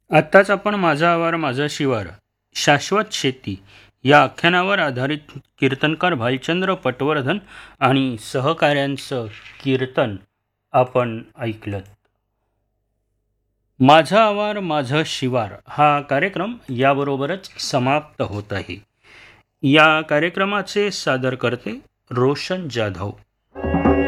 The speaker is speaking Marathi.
आत्ताच आपण माझा आवार माझा शिवार शाश्वत शेती या आख्यानावर आधारित कीर्तनकार भालचंद्र पटवर्धन आणि सहकाऱ्यांचं कीर्तन आपण ऐकलं. माझा आवार माझं शिवार हा कार्यक्रम याबरोबरच समाप्त होत आहे. या कार्यक्रमाचे सादरकर्ते रोशन जाधव.